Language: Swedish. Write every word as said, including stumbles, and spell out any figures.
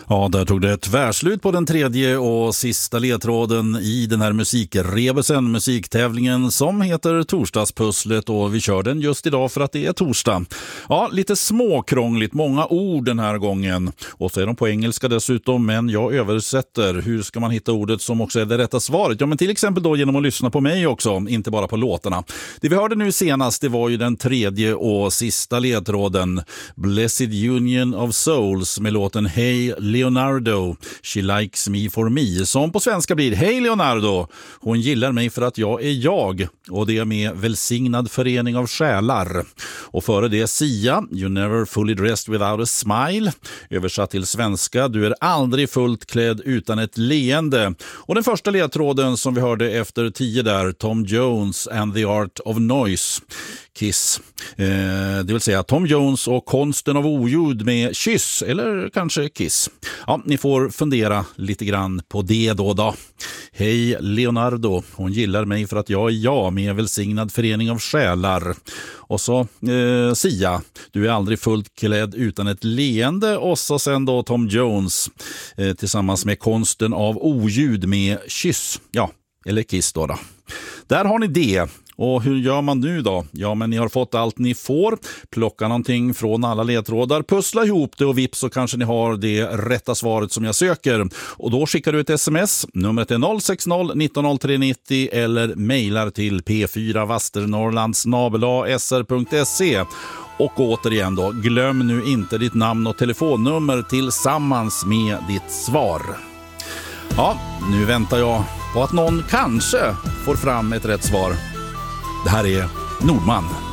Ja, där tog det tvärslut på den tredje och sista ledtråden i den här musikrebusen, musiktävlingen som heter Torsdagspusslet, och vi kör den just idag för att det är torsdag. Ja, lite småkrångligt, många ord den här gången, och så är de på engelska dessutom, men jag översätter. Hur ska man hitta ordet som också är det rätta svaret? Ja, men till exempel då genom att lyssna på mig också, inte bara på låtarna. Det vi hörde nu senast, det var ju den tredje och sista ledtråden, Blessed Union of Souls med låten Hey Leonardo, She Likes Me For Me, som på svenska blir Hej Leonardo, hon gillar mig för att jag är jag, och det är med Välsignad förening av själar. Och före det Sia, You Never Fully Dressed Without a Smile, översatt till svenska, Du är aldrig fullt klädd utan ett leende. Och den första ledtråden som vi hörde efter tio där, Tom Jones and the Art of Noise, Kiss. Eh, det vill säga Tom Jones och konsten av oljud med Kyss, eller kanske Kiss. Ja, ni får fundera lite grann på det då då. Hej Leonardo, hon gillar mig för att jag är jag, med Välsignad förening av själar. Och så eh, Sia, Du är aldrig fullt klädd utan ett leende. Och så sen då Tom Jones eh, tillsammans med konsten av oljud med Kyss. Ja, eller Kiss då då. Där har ni det. Och hur gör man nu då? Ja, men ni har fått allt ni får. Plocka någonting från alla ledtrådar, pussla ihop det och vips så kanske ni har det rätta svaret som jag söker. Och då skickar du ett sms. Numret är noll sex noll nitton noll tre nittio eller mejlar till p fyra vasternorrland snabel-a s r punkt se. Och återigen då, glöm nu inte ditt namn och telefonnummer tillsammans med ditt svar. Ja, nu väntar jag på att någon kanske får fram ett rätt svar. Det här är Nordman.